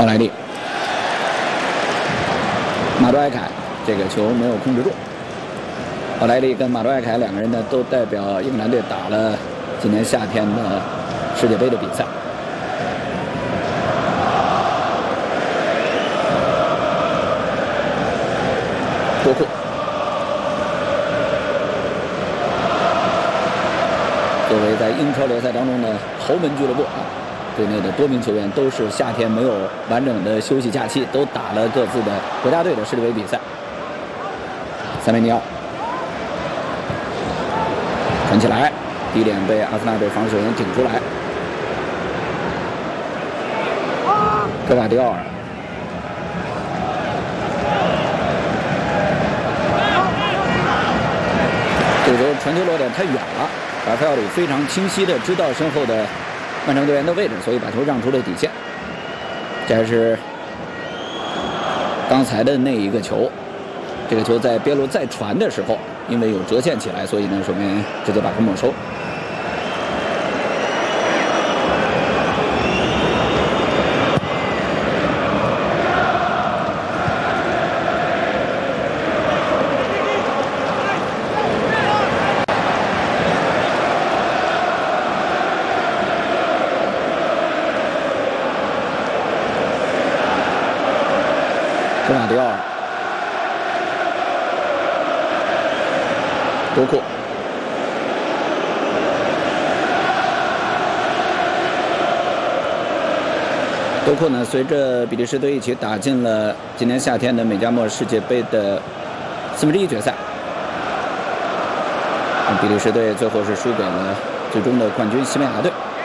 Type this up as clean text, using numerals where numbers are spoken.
奥莱利，马多埃凯这个球没有控制住。奥莱利跟马多埃凯两个人呢，都代表英格兰队打了今年夏天的世界杯的比赛。多库。 作为在英超联赛当中的豪门俱乐部啊，队内的多名球员都是夏天没有完整的休息假期，都打了各自的国家队的世界杯比赛。塞梅尼奥传起来，低点被阿森纳队防守员顶出来。科瓦迪奥尔，这个球传球落点太远了。 拉斐奥里非常清晰地知道身后的曼城队员的位置，所以把球让出了底线。这还是刚才的那一个球，这个球在边路再传的时候，因为有折线起来，所以呢，守门员直接把它没收。格马迪奥尔，多库，多库呢，随着比利时队一起打进了今年夏天的美加墨世界杯的1/4决赛。比利时队最后是输给了最终的冠军西班牙队。